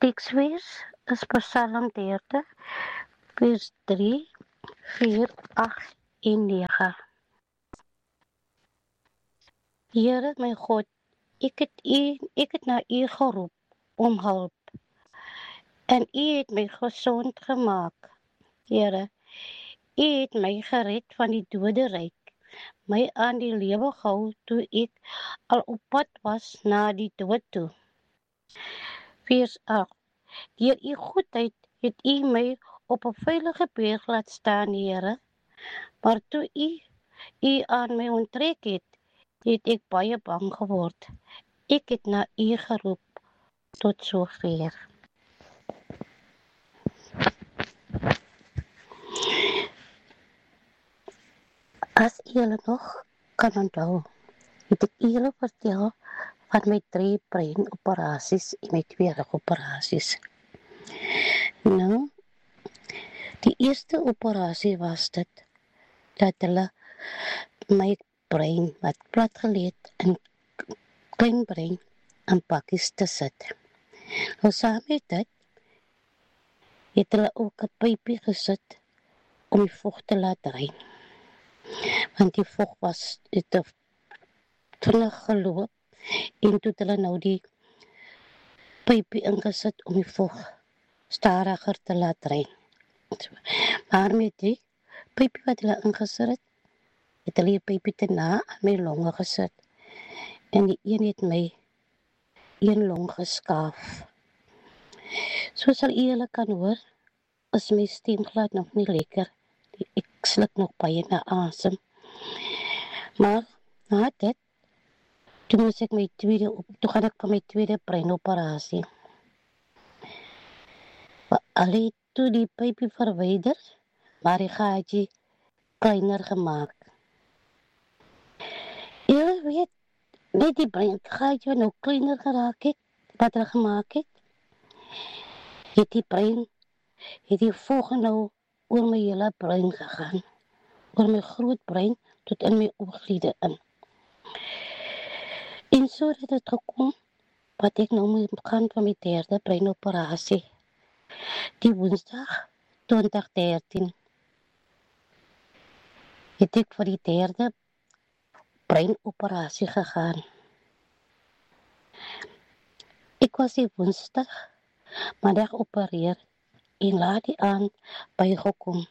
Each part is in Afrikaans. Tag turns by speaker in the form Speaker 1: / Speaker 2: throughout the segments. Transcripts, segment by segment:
Speaker 1: Tekswees is Psalm 30, vers 3, 4, 8 en 9. Here my God, ek het na U geroep om hulp, en U het my gesond gemaak. Here, U het my gered van die doderyk, my aan die lewe gehou toe ek al op pad was na die dood toe. Vers 8. Deur U goedheid het U my op 'n veilige berg laat staan, Here, maar toe U aan my onttrek het ek baie bang geword. Ek het na U geroep tot sover. As julle nog kan onthou, het ek julle vertel van my 3 breinoperasies en my 2 rugoperasies. Nou, die eerste operasie was dit dat hulle my brein wat plat geleed in klein brein in pakkies te sit. Nou saam met dit het hulle ook 'n pypie gesit om die vocht te laat drein. Want die vocht het te vinnig geloop en toe het hulle nou die pypie ingesit om die vocht stadiger te laat drein. Maar met die pypie wat hulle ingesit het hulle die pypie te na aan my longe gesit. En die een het my 1 long geskaaf. Soos al julle kan hoor, is my stem glad nog nie lekker. Ek sluk nog baie na asem. Maar na dit, toe gaan ek van my tweede breinoperasie. Hulle het toe die pypie verwyder, maar die gaatjie kleiner gemaak. Julle weet, net die breingaatjie wat nou kleiner geraak het, wat hulle gemaak het, het die vocht nou oor my hele brein gegaan. Oor my groot brein tot in my oogliede in. En so het het gekom, wat ek nou moet gaan van my 3de breinoperasie. Die Woensdag 2013 het ek vir die 3de breinoperasie gegaan. Ek was die Woensdag maandag opereer en laat die aand bygekom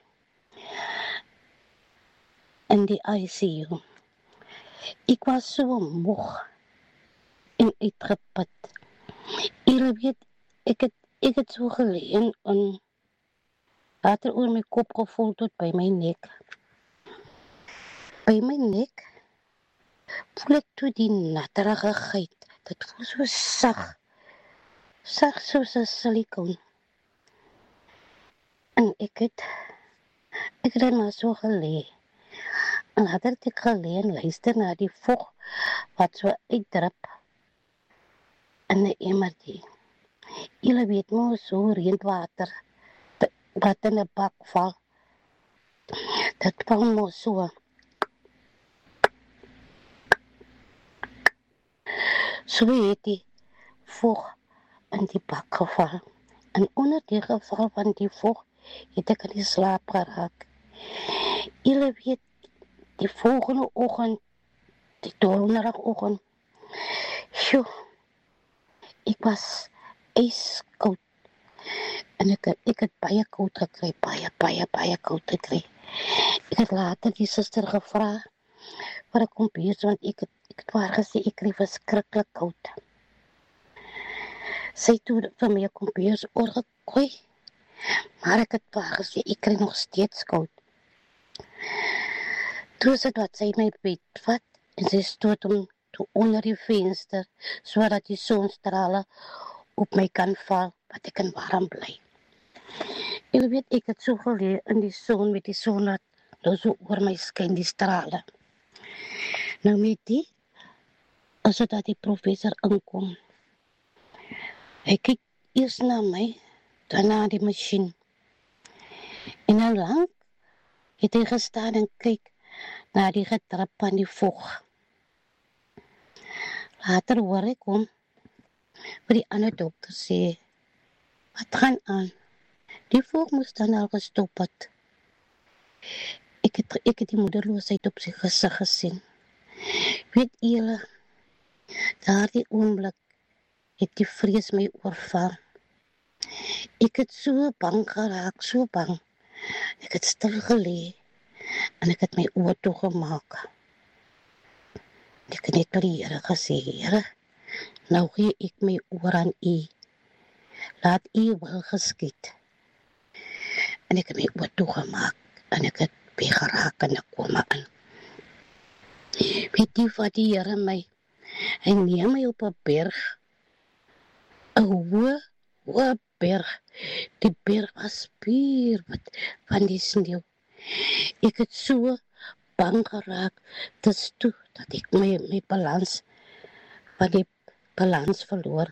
Speaker 1: in die ICU. Ek was so moeg en uitgeput. Julle weet, ek het so geleen en water oor my kop gevoel tot by my nek. By my nek voel ek toe die natterigheid. Dit voel so sag soos 'n silikoon. En ek het dan maar so gelee. En later het ek gelee en luister na die vocht wat so uitdrup in 'n emmertjie. Julle weet mos so reënwater wat in 'n bak val. Dit val mos so. So het die vocht in die bak geval. En onder die geval van die vocht het ek in die slaap geraak. Julle weet, die volgende oggend, die donderdagoggend, ek was ijskoud. En ek het baie koud gekry, baie koud gekry. Ek het later die suster gevra vir 'n kombuis, want ek het vir haar gesê ek kry verskriklik koud. Sy het toe vir my 'n kombuis oorgegooi, maar ek het vir haar gesê ek kry nog steeds koud. Toe is dit wat sy my bed vat en sy stoot hom toe onder die venster, sodat die sonstrale op my kan val, wat ek kan warm bly. Julle weet, ek het so geleë in die son met die son wat nou so oor my skyn die strale. Nou met die, as dat die professor inkom. Hy kyk eers na my, daarna die masjien. En nou lang het hy gestaan en kyk na die gedrup van die vocht. Later hoor ek hom vir die ander dokter sê, Wat gaan aan? Die volk moes dan al gestop het. Ek het die moederloosheid op sy gesig gesien. Weet julle, daardie oomblik het die vrees my oorval. Ek het so bang geraak, so bang. Ek het stil gelê en ek het my oë toegemaak. Ek het net vir die Here gesê, Here, nou gee ek my oor aan U. Laat U wil geskied. En ek het my oë toegemaak en ek het weggeraak en ek kom aan. Weet jy wat die Here my? Hy neem my op 'n berg. 'n hoë berg. Die berg was spierwit van die sneeu. Ek het so bang geraak, dis toe dat ek my balans verloor.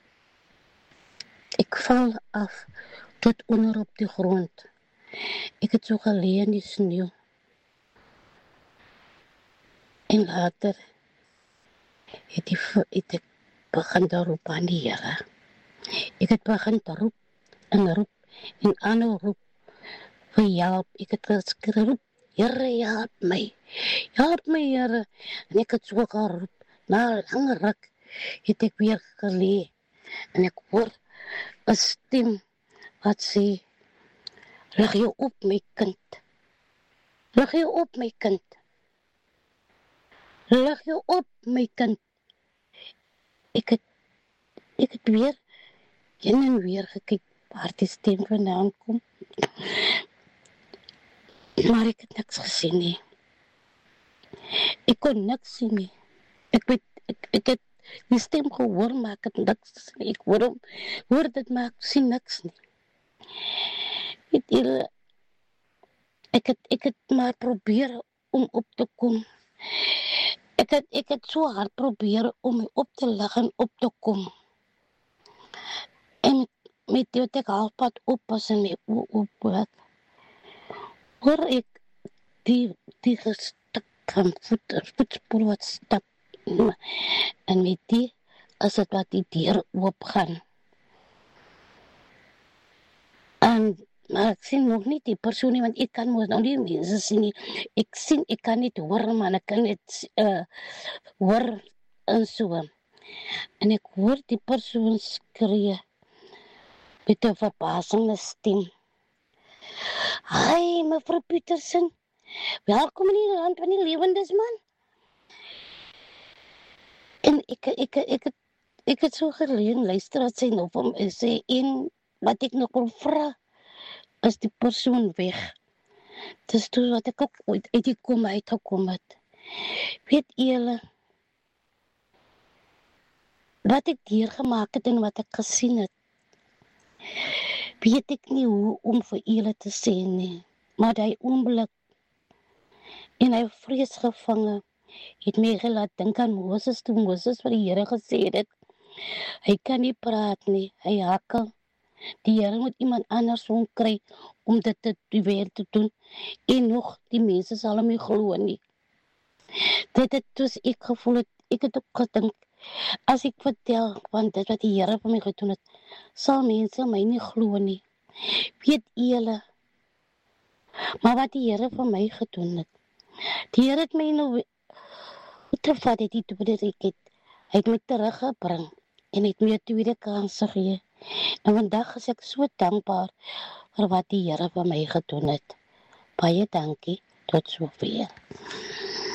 Speaker 1: Ek val af tot onder op die grond. Ek het so gelê in die sneeu. En later het ek begin te roep aan die Here. Ek het begin te roep en aanhou roep vir help. Ek het geroep, Here, help my, Here. En ek het so geroep, na 'n lange ruk het ek weer gelê. En ek hoor 'n stem wat sê, lig jou op my kind, lig jou op my kind, lig jou op my kind. Ek het weer heen en weer gekyk waar die stem vandaan kom. Maar ek het niks gesien nie. Ek kon niks sien nie. Ek het die stem gehoor, maar ek het niks gesien nie. Ek hoor dit, maar ek sien niks nie. Weet julle, ek het maar probeer om op te kom. Ek het so hard probeer om my op te lig en op te kom. En met dit ek halfpad op was en my oop het, hoor ek die gestuk van voetspoor wat stap. En met die is het wat die deur oop gaan. Maar ek sien nog nie die persoon nie, want ek kan mos nog nie mense sien nie. Ek kan niet hoor, maar ek kan net hoor en so. En ek hoor die persoon skree met 'n verbasende stem. Hi, mevrou Petersen. Welkom in die land van die lewendes, man. En ek het so geleen luister wat sy nog van sê, en wat ek nog wil vra, is die persoon weg. Dis toe wat ek ook uitgekom het. Weet julle, wat ek deurgemaak het en wat ek gesien het, weet ek nie hoe om vir julle te sê nie. Maar die oomblik en hy vreesgevange het my gelaat dink aan Moses, toe Moses vir die Here gesê het, hy kan nie praat nie, hy hakkel. Die Here moet iemand anders kry om dit te weer te doen. En nog, die mense sal hom nie glo nie. Dit het dus ek gevoel het, ek het ook gedink, as ek vertel van dit wat die Here vir my gedoen het, sal mense my nie glo nie. Weet julle, maar wat die Here vir my gedoen het, die Here het my nou terugvat het die tweede reket. Hy het my teruggebring en het my 'n tweede kans gegee. En vandag is ek so dankbaar vir wat die Here vir my gedoen het. Baie dankie, tot sover.